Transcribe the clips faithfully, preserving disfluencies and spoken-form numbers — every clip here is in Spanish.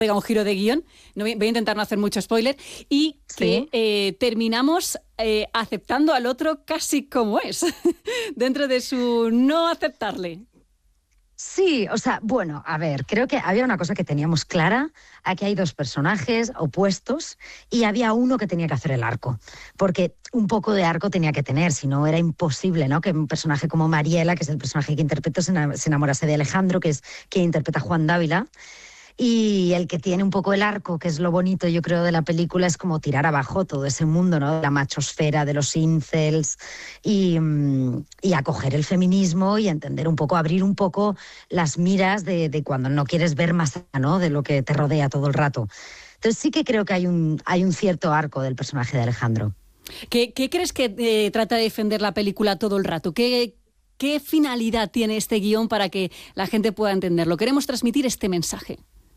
pega un giro de guión, no voy, voy a intentar no hacer mucho spoiler, y que Sí. eh, terminamos eh, aceptando al otro casi como es, dentro de su no aceptarle. Sí, o sea, bueno, a ver, creo que había una cosa que teníamos clara. Aquí hay dos personajes opuestos y había uno que tenía que hacer el arco, porque un poco de arco tenía que tener, si no era imposible, ¿no? Que un personaje como Mariela, que es el personaje que interpreto, se enamorase de Alejandro, que es quien interpreta a Juan Dávila. Y el que tiene un poco el arco, que es lo bonito, yo creo, de la película, es como tirar abajo todo ese mundo, ¿no? De la machosfera, de los incels, y, y acoger el feminismo y entender un poco, abrir un poco las miras de, de cuando no quieres ver más allá, ¿no? De lo que te rodea todo el rato. Entonces sí que creo que hay un, hay un cierto arco del personaje de Alejandro. ¿Qué, qué crees que eh, trata de defender la película todo el rato? ¿Qué, qué finalidad tiene este guión para que la gente pueda entenderlo? Queremos transmitir este mensaje.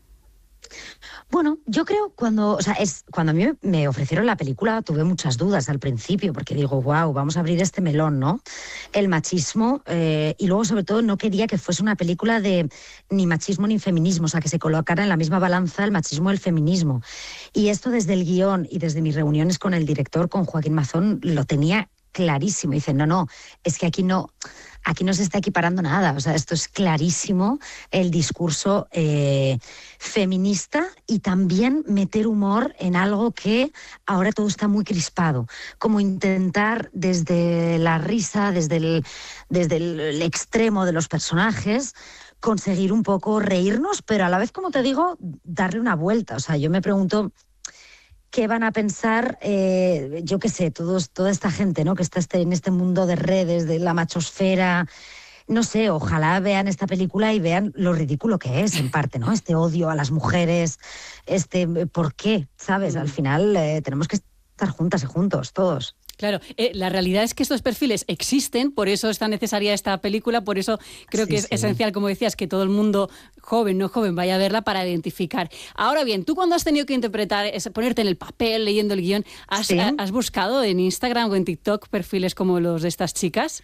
Bueno, yo creo cuando, o sea, es cuando a mí me ofrecieron la película tuve muchas dudas al principio porque digo, wow, vamos a abrir este melón, ¿no? El machismo eh, y luego sobre todo no quería que fuese una película de ni machismo ni feminismo, o sea, que se colocara en la misma balanza el machismo y el feminismo. Y esto desde el guión y desde mis reuniones con el director, con Joaquín Mazón, lo tenía clarísimo. Y dicen, no, no, es que aquí no... Aquí no se está equiparando nada, o sea, esto es clarísimo el discurso eh, feminista y también meter humor en algo que ahora todo está muy crispado, como intentar desde la risa, desde el, desde el, el extremo de los personajes, conseguir un poco reírnos, pero a la vez, como te digo, darle una vuelta. O sea, yo me pregunto... ¿Qué van a pensar, eh, yo qué sé, todos, toda esta gente, ¿no? Que está este, en este mundo de redes, de la machosfera? No sé, ojalá vean esta película y vean lo ridículo que es, en parte, ¿no? Este odio a las mujeres, este, ¿por qué? ¿Sabes? Al final eh, tenemos que estar juntas y juntos, todos. Claro, eh, la realidad es que estos perfiles existen, por eso es tan necesaria esta película, por eso creo Sí, que es sí. esencial, como decías, que todo el mundo, joven, no joven, vaya a verla para identificar. Ahora bien, tú cuando has tenido que interpretar, es ponerte en el papel, leyendo el guión, ¿has, Sí. ¿has buscado en Instagram o en TikTok perfiles como los de estas chicas?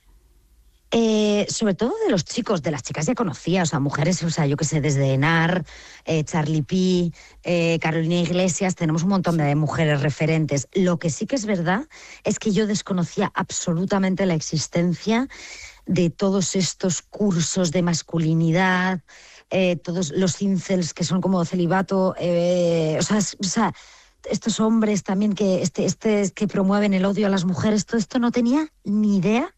Eh, sobre todo de los chicos, de las chicas ya conocía, o sea, mujeres, o sea, yo qué sé, desde Enar, eh, Charlie P, eh, Carolina Iglesias, tenemos un montón de mujeres referentes. Lo que sí que es verdad es que yo desconocía absolutamente la existencia de todos estos cursos de masculinidad, eh, todos los incels que son como celibato, eh, o sea, es, o sea, estos hombres también que, este, este, que promueven el odio a las mujeres, todo esto no tenía ni idea.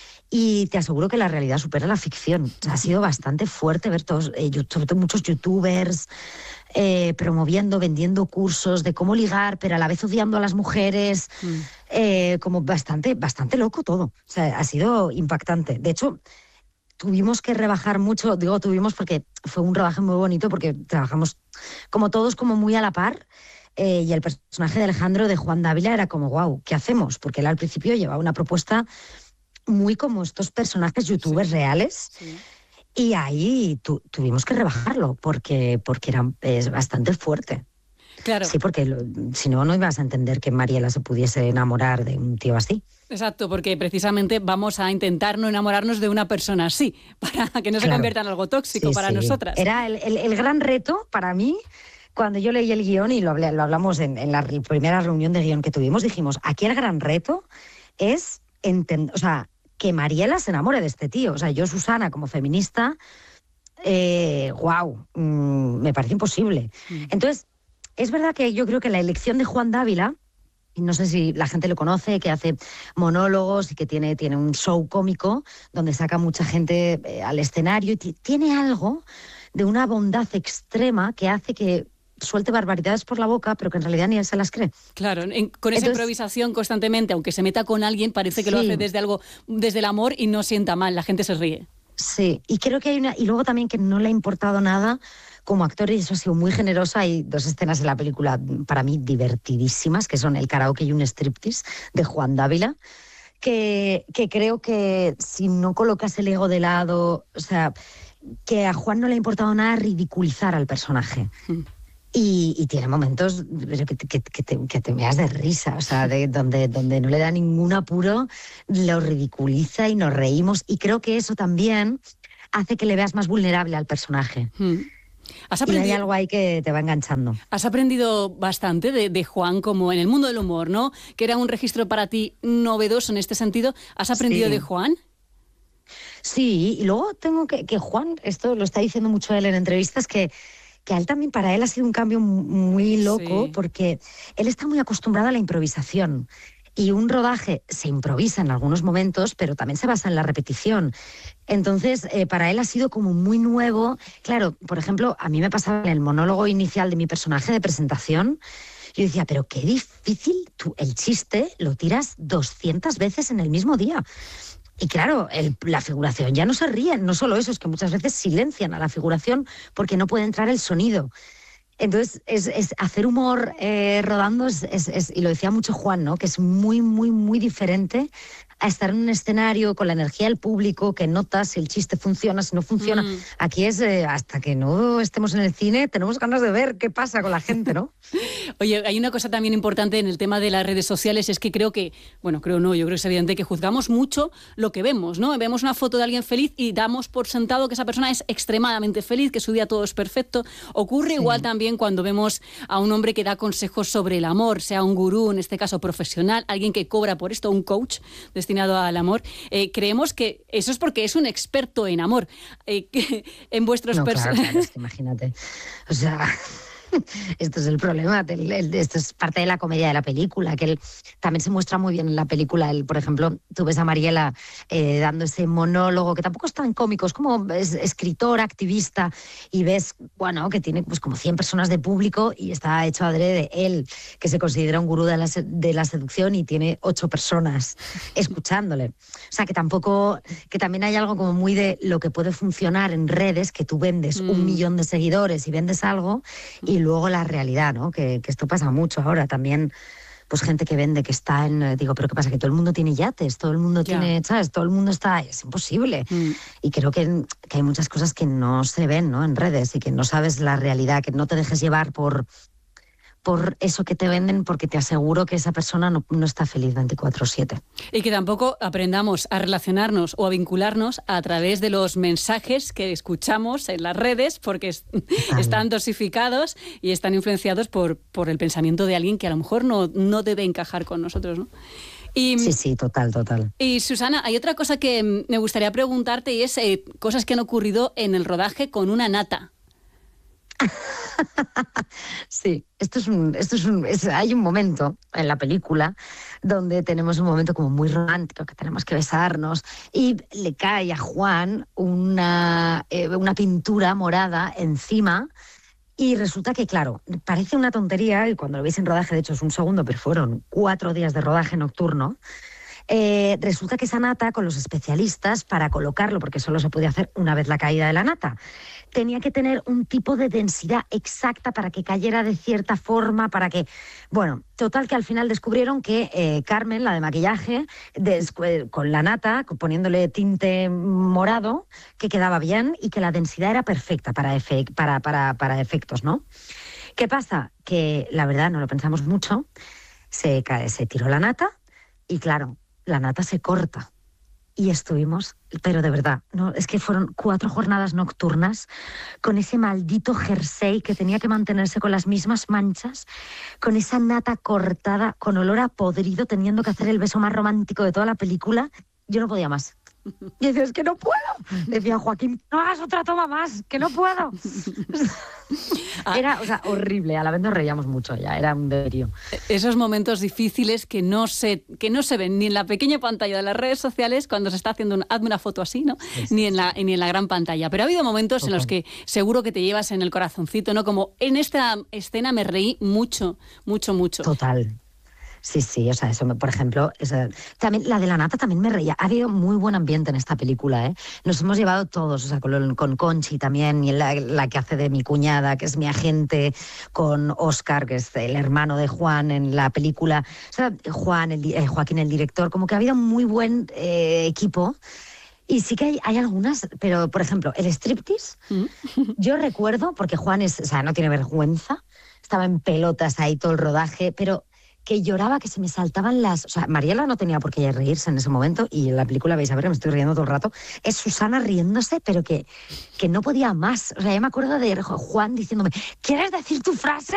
Y te aseguro que la realidad supera la ficción. O sea, ha sido bastante fuerte ver todos, eh, sobre todo muchos youtubers eh, promoviendo, vendiendo cursos de cómo ligar, pero a la vez odiando a las mujeres. Mm. Eh, como bastante, bastante loco todo. O sea, ha sido impactante. De hecho, tuvimos que rebajar mucho, digo tuvimos porque fue un rebaje muy bonito, porque trabajamos como todos como muy a la par. Eh, y el personaje de Alejandro, de Juan Dávila, era como, wow, ¿qué hacemos? Porque él al principio llevaba una propuesta muy como estos personajes youtubers sí, reales sí. Y ahí tu, tuvimos que rebajarlo porque, porque era, es bastante fuerte. Claro. Sí, porque lo, si no, no ibas a entender que Mariela se pudiese enamorar de un tío así. Exacto, porque precisamente vamos a intentar no enamorarnos de una persona así, para que no se claro. convierta en algo tóxico sí, para sí. nosotras. Era el, el, el gran reto para mí. Cuando yo leí el guión y lo, hablé, lo hablamos en, en la primera reunión de guión que tuvimos, dijimos, aquí el gran reto es entender, o sea, que Mariela se enamore de este tío. O sea, yo, Susana, como feminista, eh, wow, mmm, me parece imposible. Mm. Entonces, es verdad que yo creo que la elección de Juan Dávila, y no sé si la gente lo conoce, que hace monólogos y que tiene, tiene un show cómico donde saca mucha gente eh, al escenario, y tiene algo de una bondad extrema que hace que suelte barbaridades por la boca, pero que en realidad ni él se las cree. Claro, en, con esa Entonces, improvisación constantemente, aunque se meta con alguien, parece que sí. lo hace desde algo, desde el amor y no sienta mal, la gente se ríe. Sí, y creo que hay una, y luego también que no le ha importado nada como actor, y eso ha sido muy generoso. Hay dos escenas en la película para mí divertidísimas, que son el karaoke y un striptease de Juan Dávila, que, que creo que si no colocas el ego de lado, o sea, que a Juan no le ha importado nada ridiculizar al personaje. Mm. Y, y tiene momentos que, que, que, te, que te meas de risa, o sea, de, donde, donde no le da ningún apuro, lo ridiculiza y nos reímos. Y creo que eso también hace que le veas más vulnerable al personaje. Hmm. ¿Has y aprendido, hay algo ahí que te va enganchando. has aprendido bastante de, de Juan, como en el mundo del humor, ¿no? Que era un registro para ti novedoso en este sentido. ¿Has aprendido Sí. de Juan? Sí, y luego tengo que, que Juan, esto lo está diciendo mucho él en entrevistas, que, que a él también, para él ha sido un cambio muy loco, Sí. porque él está muy acostumbrado a la improvisación. Y un rodaje se improvisa en algunos momentos, pero también se basa en la repetición. Entonces, eh, para él ha sido como muy nuevo. Claro, por ejemplo, a mí me pasaba en el monólogo inicial de mi personaje de presentación. Yo decía, pero qué difícil, tú el chiste lo tiras doscientas veces en el mismo día. Y claro, el, la figuración ya no se ríen, no solo eso, es que muchas veces silencian a la figuración porque no puede entrar el sonido. Entonces, es, es hacer humor eh, rodando, es, es, es, y lo decía mucho Juan, ¿no? Que es muy, muy, muy diferente a estar en un escenario con la energía del público, que notas si el chiste funciona, si no funciona. Mm. Aquí es, eh, hasta que no estemos en el cine, tenemos ganas de ver qué pasa con la gente, ¿no? Oye, hay una cosa también importante en el tema de las redes sociales, es que creo que, bueno, creo no, yo creo que es evidente que juzgamos mucho lo que vemos, ¿no? Vemos una foto de alguien feliz y damos por sentado que esa persona es extremadamente feliz, que su día todo es perfecto. Ocurre sí. igual también cuando vemos a un hombre que da consejos sobre el amor, sea un gurú, en este caso profesional, alguien que cobra por esto, un coach destinado al amor. Eh, creemos que eso es porque es un experto en amor. Eh, que en vuestros no, personajes... claro, claro, es que imagínate. O sea... Esto es el problema, esto es parte de la comedia de la película, que él también se muestra muy bien en la película. Él, por ejemplo, tú ves a Mariela eh, dando ese monólogo, que tampoco es tan cómico, es como es escritor, activista, y ves, bueno, que tiene pues como cien personas de público y está hecho adrede. Él, que se considera un gurú de la, de la seducción y tiene ocho personas escuchándole. O sea, que tampoco, que también hay algo como muy de lo que puede funcionar en redes, que tú vendes mm. un millón de seguidores y vendes algo, y Y luego la realidad, ¿no? Que, que esto pasa mucho ahora también, pues gente que vende, que está en... Digo, ¿pero qué pasa? Que todo el mundo tiene yates, todo el mundo yeah. tiene... ¿Sabes? Todo el mundo está... Es imposible. Mm. Y creo que, que hay muchas cosas que no se ven, ¿no? En redes, y que no sabes la realidad, que no te dejes llevar por... por eso que te venden, porque te aseguro que esa persona no, no está feliz veinticuatro siete. Y que tampoco aprendamos a relacionarnos o a vincularnos a través de los mensajes que escuchamos en las redes, porque es, están dosificados y están influenciados por, por el pensamiento de alguien que a lo mejor no, no debe encajar con nosotros, ¿no? Y, sí, sí, total, total. Y Susana, hay otra cosa que me gustaría preguntarte y es eh, cosas que han ocurrido en el rodaje con una nata. Sí, esto es un, esto es un, es, hay un momento en la película donde tenemos un momento como muy romántico, que tenemos que besarnos, y le cae a Juan una, eh, una pintura morada encima, y resulta que, claro, parece una tontería, y cuando lo veis en rodaje, de hecho es un segundo, pero fueron cuatro días de rodaje nocturno. Eh, resulta que esa nata, con los especialistas, para colocarlo, porque solo se puede hacer una vez la caída de la nata, tenía que tener un tipo de densidad exacta para que cayera de cierta forma, para que... Bueno, total que al final descubrieron que eh, Carmen, la de maquillaje, des, eh, con la nata, poniéndole tinte morado, que quedaba bien y que la densidad era perfecta para, efe, para, para, para efectos, ¿no? ¿Qué pasa? Que la verdad no lo pensamos mucho, se, se tiró la nata y claro, la nata se corta. Y estuvimos, pero de verdad, no, es que fueron cuatro jornadas nocturnas con ese maldito jersey que tenía que mantenerse con las mismas manchas, con esa nata cortada, con olor a podrido, teniendo que hacer el beso más romántico de toda la película. Yo no podía más. Y decía, es que no puedo. Decía Joaquín, no hagas otra toma más, que no puedo. Era, o sea, horrible. A la vez nos reíamos mucho ya, era un delirio. Esos momentos difíciles que no se, que no se ven ni en la pequeña pantalla de las redes sociales cuando se está haciendo un, hazme una foto así, ¿no? Sí, sí, ni en la ni en la gran pantalla. Pero ha habido momentos okay. en los que seguro que te llevas en el corazoncito, ¿no? Como en esta escena me reí mucho, mucho, mucho. Total. Sí, sí, o sea, eso, por ejemplo, esa, también la de la nata también me reía. Ha habido muy buen ambiente en esta película, ¿eh? Nos hemos llevado todos, o sea, con, con Conchi también, y la, la que hace de mi cuñada, que es mi agente, con Óscar, que es el hermano de Juan en la película. O sea, Juan, el, eh, Joaquín, el director, como que ha habido un muy buen eh, equipo. Y sí que hay, hay algunas, pero, por ejemplo, el striptease, ¿Mm? Yo recuerdo, porque Juan es, o sea, no tiene vergüenza, estaba en pelotas ahí todo el rodaje, pero... que lloraba, que se me saltaban las... O sea, Mariela no tenía por qué reírse en ese momento, y en la película vais a ver que me estoy riendo todo el rato. Es Susana riéndose, pero que, que no podía más. O sea, yo me acuerdo de Juan diciéndome, ¿quieres decir tu frase?